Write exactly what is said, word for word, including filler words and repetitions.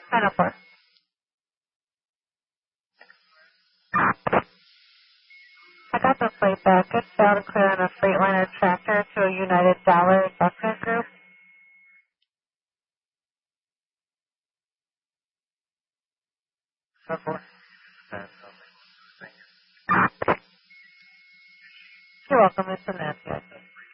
nine oh four. I got the plate back. It's down and clear on a Freightliner tractor to a United Dollar investment group. So forth. You're welcome, Mister Nancy.